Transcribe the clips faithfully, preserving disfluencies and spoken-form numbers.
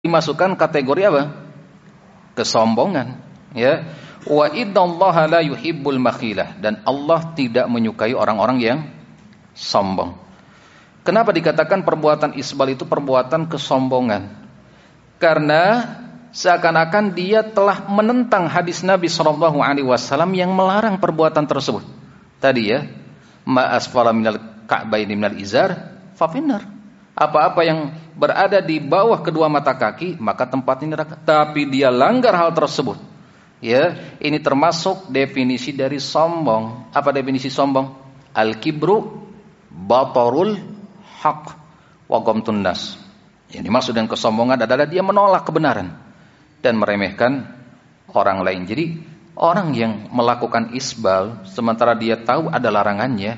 dimasukkan kategori apa? Kesombongan, ya. Wa iddallaha la yuhibbul makhilah, dan Allah tidak menyukai orang-orang yang sombong. Kenapa dikatakan perbuatan isbal itu perbuatan kesombongan? Karena seakan-akan dia telah menentang hadis Nabi shallallahu alaihi wasallam yang melarang perbuatan tersebut. Tadi ya, ma asfala minal ka'baini minal izar fa finnar. Apa-apa yang berada di bawah kedua mata kaki maka tempatnya neraka. Tapi dia langgar hal tersebut. Ya, ini termasuk definisi dari sombong. Apa definisi sombong? Al-kibru batarul haq wa ghamtun nas. Yang dimaksud dengan kesombongan adalah dia menolak kebenaran dan meremehkan orang lain. Jadi orang yang melakukan isbal sementara dia tahu ada larangannya,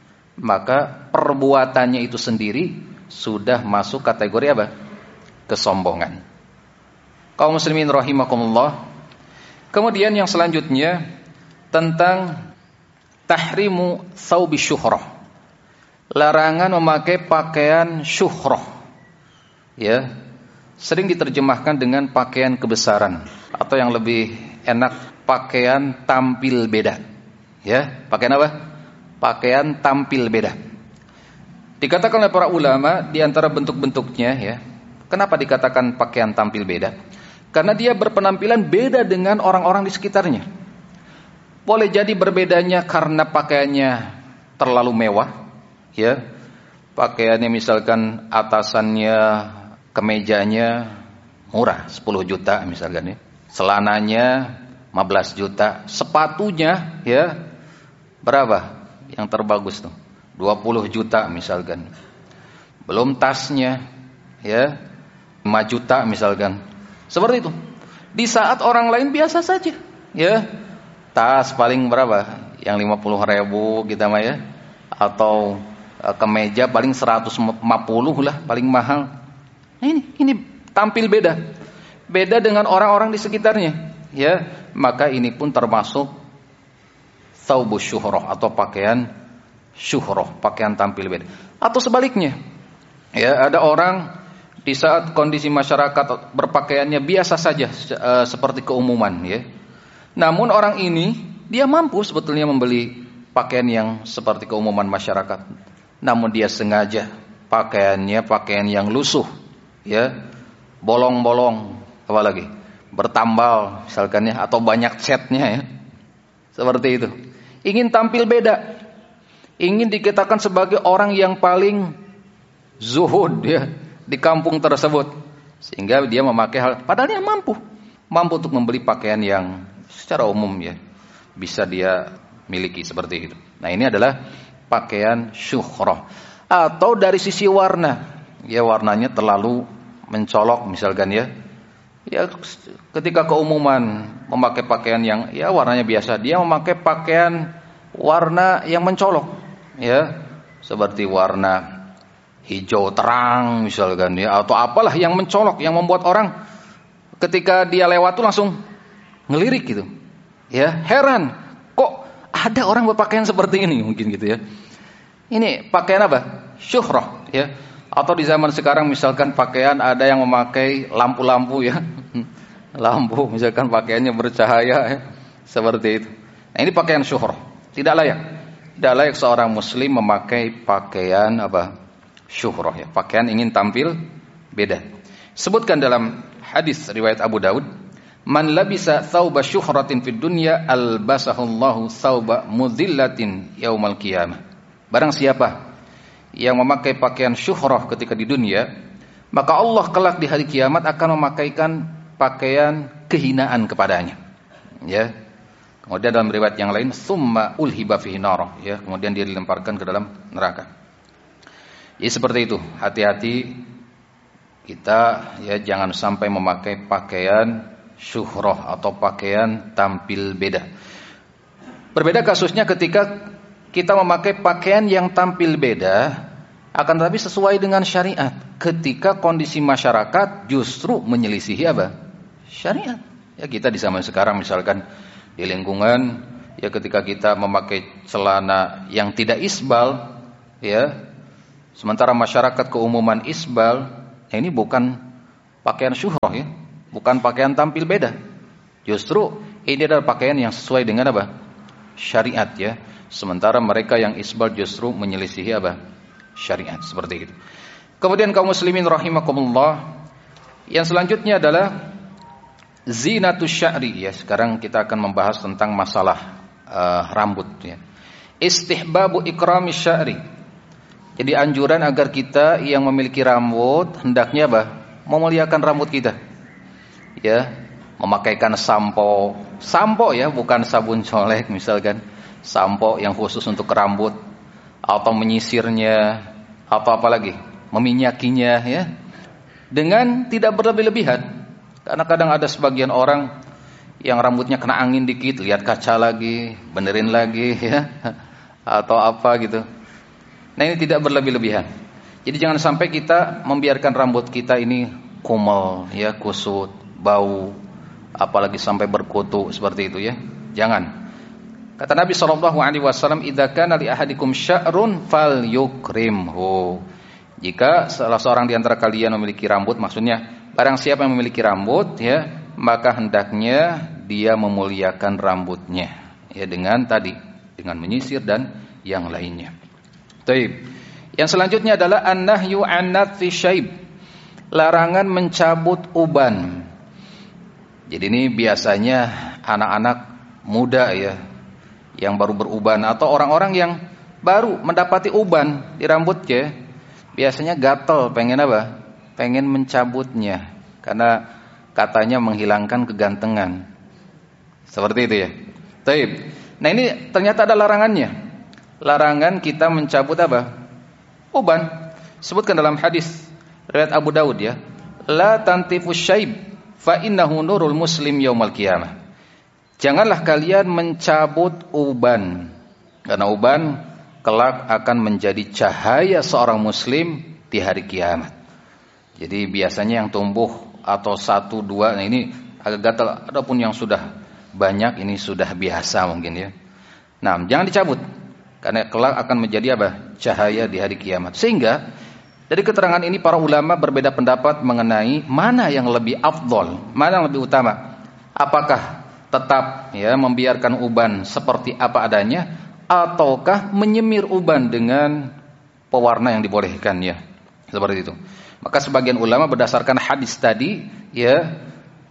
maka perbuatannya itu sendiri sudah masuk kategori apa? Kesombongan. Kaum muslimin rahimakumullah. Kemudian yang selanjutnya tentang tahrimu thawbi syuhrah. Larangan memakai pakaian syuhrah. Ya. Sering diterjemahkan dengan pakaian kebesaran atau yang lebih enak pakaian tampil beda. Ya, pakaian apa? Pakaian tampil beda. Dikatakan oleh para ulama di antara bentuk-bentuknya, ya. Kenapa dikatakan pakaian tampil beda? Karena dia berpenampilan beda dengan orang-orang di sekitarnya. Boleh jadi berbedanya karena pakaiannya terlalu mewah, ya. Pakaiannya misalkan atasannya, kemejanya murah, sepuluh juta misalkan ya. Celananya lima belas juta, sepatunya ya berapa? Yang terbagus tuh dua puluh juta misalkan. Belum tasnya ya lima juta misalkan. Seperti itu. Di saat orang lain biasa saja ya. Tas paling berapa? Yang lima puluh ribu kita mah ya. Atau e, kemeja paling seratus lima puluh lah paling mahal. Nah, ini ini tampil beda. Beda dengan orang-orang di sekitarnya ya. Maka ini pun termasuk thawbus syuhrah atau pakaian syuhrah, pakaian tampil beda. Atau sebaliknya, ya ada orang di saat kondisi masyarakat berpakaiannya biasa saja e, seperti keumuman, ya. Namun orang ini dia mampu sebetulnya membeli pakaian yang seperti keumuman masyarakat. Namun dia sengaja pakaiannya pakaian yang lusuh, ya, bolong-bolong, apa lagi, bertambal misalkan ya, atau banyak catnya ya, seperti itu. Ingin tampil beda. Ingin dikatakan sebagai orang yang paling zuhud ya di kampung tersebut, sehingga dia memakai hal padahal dia mampu mampu untuk membeli pakaian yang secara umum ya bisa dia miliki seperti itu. Nah, ini adalah pakaian syuhrah. Atau dari sisi warna, ya warnanya terlalu mencolok misalkan ya. Ya ketika keumuman memakai pakaian yang ya warnanya biasa, dia memakai pakaian warna yang mencolok. Ya, seperti warna hijau terang misalkan ya, atau apalah yang mencolok yang membuat orang ketika dia lewat tuh langsung ngelirik gitu. Ya, heran, kok ada orang berpakaian seperti ini mungkin gitu ya. Ini pakaian apa? Syuhrah ya. Atau di zaman sekarang misalkan pakaian ada yang memakai lampu-lampu ya. Lampu misalkan pakaiannya bercahaya ya. Seperti itu. Nah, ini pakaian syuhrah. Tidak layak. Tidak layak seorang muslim memakai pakaian apa? Syuhrah ya. Pakaian ingin tampil beda. Sebutkan dalam hadis riwayat Abu Daud, "Man labisa thawba syuhratin fid dunya albasahullahu thawba mudhillatin yaumal qiyamah." Barang siapa yang memakai pakaian syuhrah ketika di dunia, maka Allah kelak di hari kiamat akan memakaikan pakaian kehinaan kepadanya. Ya. Kemudian dalam riwayat yang lain, summa ulhiba fihi nar, ya, kemudian dia dilemparkan ke dalam neraka. Ya seperti itu. Hati-hati kita ya jangan sampai memakai pakaian syuhrah atau pakaian tampil beda. Berbeda kasusnya ketika kita memakai pakaian yang tampil beda, akan tetapi sesuai dengan syariat. Ketika kondisi masyarakat justru menyelisihi apa? Syariat. Ya kita di zaman sekarang misalkan di lingkungan ya ketika kita memakai celana yang tidak isbal ya, sementara masyarakat keumuman isbal, ya ini bukan pakaian syuhrah ya, bukan pakaian tampil beda. Justru ini adalah pakaian yang sesuai dengan apa? Syariat ya. Sementara mereka yang isbal justru menyelisihi apa? Syariat, seperti itu. Kemudian kaum muslimin rahimakumullah, yang selanjutnya adalah zinatus sya'ri ya. Sekarang kita akan membahas tentang masalah uh, rambut ya. Istihbabu ikrami sya'ri. Jadi anjuran agar kita yang memiliki rambut hendaknya apa? Memuliakan rambut kita. Ya, memakaikan sampo. Sampo ya, bukan sabun colek misalkan. Sampo yang khusus untuk rambut, atau menyisirnya, atau apa lagi? Meminyakinya ya. Dengan tidak berlebih-lebihan. Karena kadang ada sebagian orang yang rambutnya kena angin dikit, lihat kaca lagi, benerin lagi ya, atau apa gitu. Nah, ini tidak berlebih-lebihan. Jadi jangan sampai kita membiarkan rambut kita ini kumel ya, kusut, bau, apalagi sampai berkutu seperti itu ya. Jangan. Kata Nabi shallallahu alaihi wasallam, "Idza kana li ahadikum sya'run falyukrimhu." Jika salah seorang di antara kalian memiliki rambut, maksudnya barang siapa yang memiliki rambut ya, maka hendaknya dia memuliakan rambutnya ya, dengan tadi, dengan menyisir dan yang lainnya. Baik. Yang selanjutnya adalah an-nahyu an natfi syaib. Larangan mencabut uban. Jadi ini biasanya anak-anak muda ya, yang baru beruban, atau orang-orang yang baru mendapati uban di rambutnya, biasanya gatel, pengen apa? Pengen mencabutnya, karena katanya menghilangkan kegantengan. Seperti itu ya. Baik. Nah, ini ternyata ada larangannya. Larangan kita mencabut apa? Uban. Sebutkan dalam hadis riwayat Abu Daud ya, la tantifu syaib fa innahu nurul muslim yaumal qiyamah. Janganlah kalian mencabut uban, karena uban kelak akan menjadi cahaya seorang muslim di hari kiamat. Jadi biasanya yang tumbuh atau satu dua, nah ini agak gatal. Adapun yang sudah banyak ini sudah biasa mungkin ya. Nah, jangan dicabut, karena kelak akan menjadi apa? Cahaya di hari kiamat. Sehingga dari keterangan ini para ulama berbeda pendapat mengenai mana yang lebih afdol, mana yang lebih utama. Apakah tetap ya membiarkan uban seperti apa adanya, ataukah menyemir uban dengan pewarna yang dibolehkan ya, seperti itu. Maka sebagian ulama berdasarkan hadis tadi ya,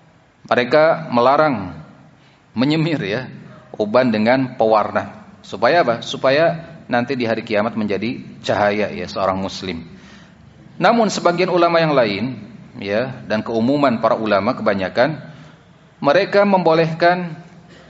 mereka melarang menyemir ya uban dengan pewarna. Supaya apa? Supaya nanti di hari kiamat menjadi cahaya ya seorang muslim. Namun sebagian ulama yang lain ya, dan keumuman para ulama kebanyakan, mereka membolehkan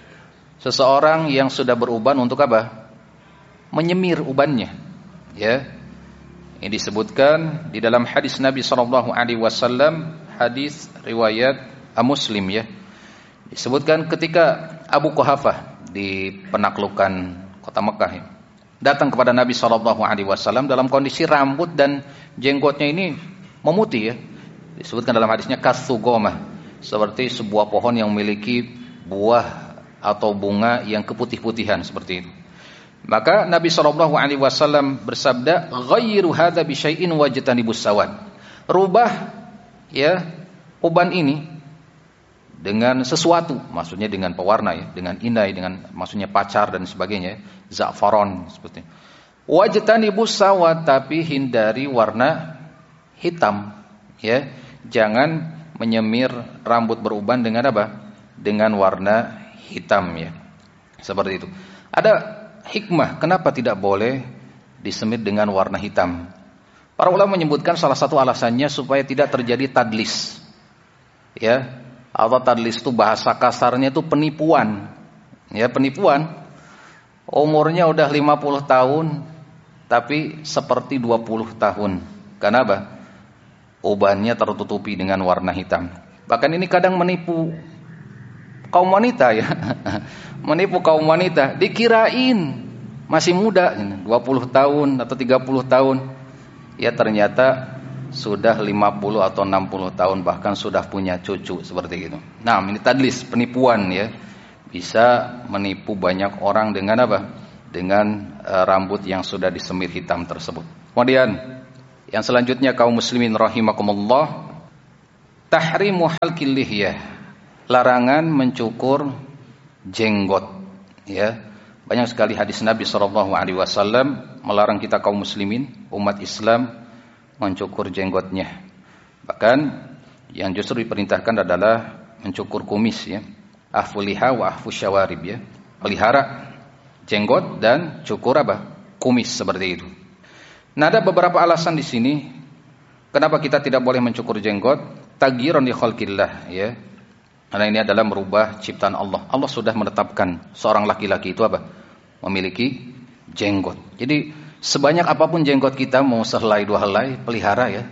seseorang yang sudah beruban untuk apa? Menyemir ubannya. Ya. Ini disebutkan di dalam hadis Nabi sallallahu alaihi wasallam, hadis riwayat Muslim ya. Disebutkan ketika Abu Quhafah di penaklukan kota Mekah ya, datang kepada Nabi sallallahu alaihi wasallam dalam kondisi rambut dan jenggotnya ini memutih ya. Disebutkan dalam hadisnya kasugomah, seperti sebuah pohon yang memiliki buah atau bunga yang keputih-putihan seperti itu. Maka Nabi shallallahu alaihi wasallam bersabda, "Ghayyiru hadza bi syai'in wajtanibus sawad." Rubah ya uban ini dengan sesuatu, maksudnya dengan pewarna ya, dengan inai, dengan maksudnya pacar dan sebagainya, za'faron seperti itu. Wajtanibus sawad, tapi hindari warna hitam ya. Jangan menyemir rambut beruban dengan apa? Dengan warna hitam ya. Seperti itu. Ada hikmah kenapa tidak boleh disemir dengan warna hitam. Para ulama menyebutkan salah satu alasannya supaya tidak terjadi tadlis. Ya, atau tadlis itu bahasa kasarnya itu penipuan. Ya, penipuan. Umurnya udah lima puluh tahun tapi seperti dua puluh tahun. Kenapa? Ubannya tertutupi dengan warna hitam. Bahkan ini kadang menipu kaum wanita ya. Menipu kaum wanita, dikirain masih muda, dua puluh tahun atau tiga puluh tahun. Ya ternyata sudah lima puluh atau enam puluh tahun, bahkan sudah punya cucu seperti itu. Nah, ini tadlis, penipuan ya. Bisa menipu banyak orang dengan apa? Dengan uh, rambut yang sudah disemir hitam tersebut. Kemudian yang selanjutnya kaum muslimin rahimakumullah, tahrimu halqil lihyah, larangan mencukur jenggot, ya. Banyak sekali hadis Nabi shallallahu alaihi wasallam melarang kita kaum muslimin, umat Islam, mencukur jenggotnya. Bahkan yang justru diperintahkan adalah mencukur kumis, ya. Ahfu liha wa ahfu syawarib, ya. Pelihara jenggot dan cukur apa? Kumis, seperti itu. Nah, ada beberapa alasan di sini kenapa kita tidak boleh mencukur jenggot. Tagyiran li khalqillah, ya. Karena ini adalah merubah ciptaan Allah. Allah sudah menetapkan seorang laki-laki itu apa? Memiliki jenggot. Jadi sebanyak apapun jenggot kita, mau sehelai dua helai, pelihara, ya.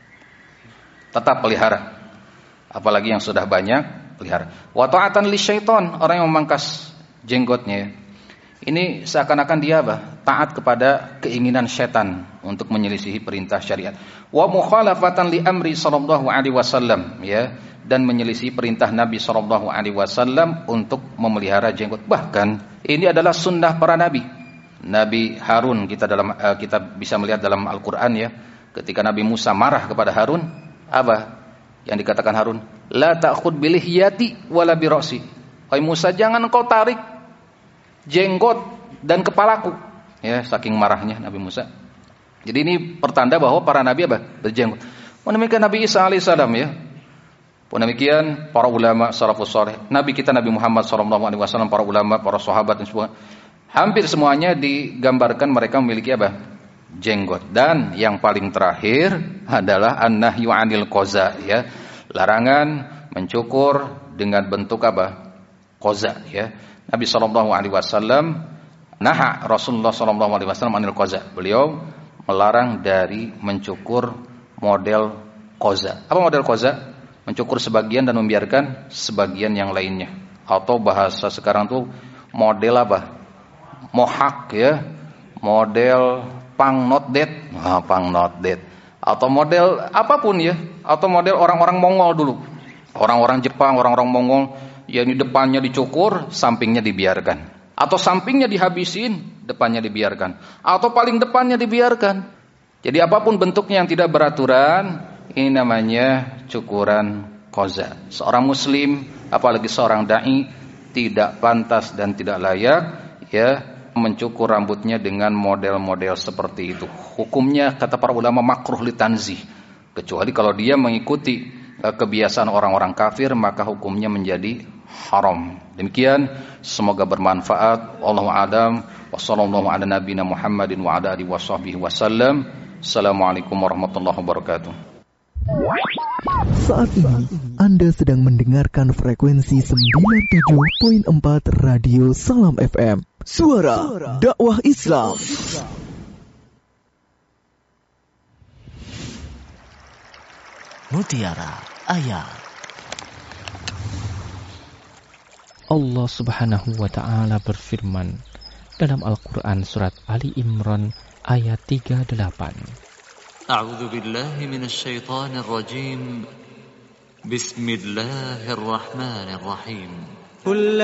Tetap pelihara. Apalagi yang sudah banyak, pelihara. Wa ta'atan li syaiton, orang yang memangkas jenggotnya. Ini seakan-akan dia apa? Taat kepada keinginan setan untuk menyelisihi perintah syariat. Wa mukhalafatan li amri sallallahu alaihi wasallam, ya, dan menyelisih perintah Nabi sallallahu alaihi wasallam untuk memelihara jenggot. Bahkan ini adalah sunnah para nabi. Nabi Harun, kita dalam uh, kita bisa melihat dalam Al-Qur'an, ya, ketika Nabi Musa marah kepada Harun, apa yang dikatakan Harun? La ta'khud bilihyati wala birasi. Wahai Musa, jangan engkau tarik jenggot dan kepalaku. Ya, saking marahnya Nabi Musa. Jadi ini pertanda bahwa para nabi apa? Berjenggot. Demikian Nabi Isa alaihissalam, ya. Pun demikian para ulama salafus saleh, Nabi kita Nabi Muhammad sallallahu alaihi wasallam, para ulama, para sahabat dan semua, hampir semuanya digambarkan mereka memiliki apa? Jenggot. Dan yang paling terakhir adalah an-nahyu 'anil qaza, ya. Larangan mencukur dengan bentuk apa? Qaza, ya. Nabi sallallahu alaihi wasallam naha Rasulullah sallallahu alaihi wasallam 'anil qaza. Beliau melarang dari mencukur model qaza. Apa model qaza? Mencukur sebagian dan membiarkan sebagian yang lainnya. Atau bahasa sekarang tuh model apa? Mohak, ya. Model pang not dead. Ah, pang not dead. Atau model apapun, ya. Atau model orang-orang Mongol dulu. Orang-orang Jepang, orang-orang Mongol, ya, ini depannya dicukur, sampingnya dibiarkan. Atau sampingnya dihabisin, depannya dibiarkan. Atau paling depannya dibiarkan. Jadi apapun bentuknya yang tidak beraturan, ini namanya cukuran qaza. Seorang muslim, apalagi seorang dai, tidak pantas dan tidak layak, ya, mencukur rambutnya dengan model-model seperti itu. Hukumnya kata para ulama makruh litanzih. Kecuali kalau dia mengikuti kebiasaan orang-orang kafir, maka hukumnya menjadi haram. Demikian, semoga bermanfaat. Wallahu a'lam. Wassallallahu ala nabiyina Muhammadin wa ala alihi washabbihi wasallam. Assalamualaikum warahmatullahi wabarakatuh. Saat ini Anda sedang mendengarkan frekuensi sembilan puluh tujuh koma empat Radio Salam F M, Suara Dakwah Islam. Mutiara Ayat. Allah Subhanahu wa taala berfirman dalam Al-Qur'an surat Ali Imran ayat tiga puluh delapan. A'udzu billahi minasy syaithanir rajim. Bismillahirrahmanirrahim.